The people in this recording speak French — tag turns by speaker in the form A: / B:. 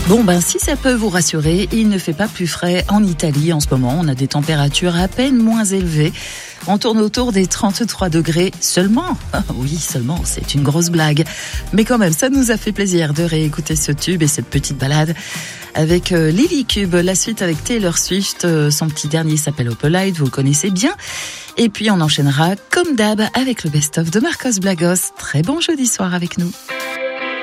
A: Bon si ça peut vous rassurer, il ne fait pas plus frais en Italie en ce moment. On a des températures à peine moins élevées. On tourne autour des 33 degrés seulement. Oui, seulement, c'est une grosse blague. Mais quand même, ça nous a fait plaisir de réécouter ce tube et cette petite balade avec Lily Cube. La suite avec Taylor Swift. Son petit dernier s'appelle Opalite, vous le connaissez bien. Et puis on enchaînera comme d'hab avec le best-of de Marcos Blagos. Très bon jeudi soir avec nous.